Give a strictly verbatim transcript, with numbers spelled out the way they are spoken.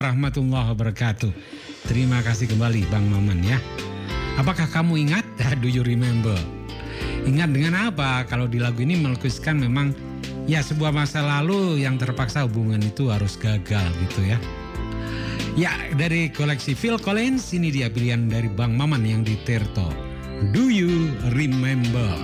Warahmatullahi wabarakatuh. Terima kasih kembali Bang Maman ya. Apakah kamu ingat? Do you remember? Ingat dengan apa? Kalau di lagu ini melukiskan memang ya sebuah masa lalu yang terpaksa hubungan itu harus gagal gitu ya. Ya, dari koleksi Phil Collins, ini dia pilihan dari Bang Maman yang di Tirto. Do you remember?